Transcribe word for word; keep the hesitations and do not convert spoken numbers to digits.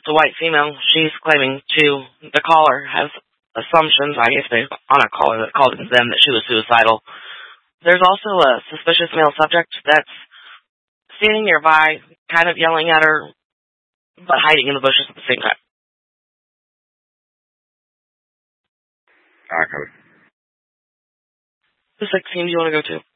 the white female, she's claiming to, the caller has assumptions, I guess they, on a caller that called them that she was suicidal. There's also a suspicious male subject that's standing nearby, kind of yelling at her, but hiding in the bushes at the same time. Alright, Cody. The sixteen, do you want to go to?